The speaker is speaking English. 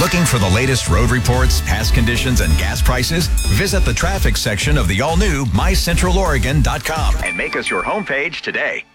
Looking for the latest road reports, past conditions, and gas prices? Visit the traffic section of the all-new MyCentralOregon.com and make us your homepage today.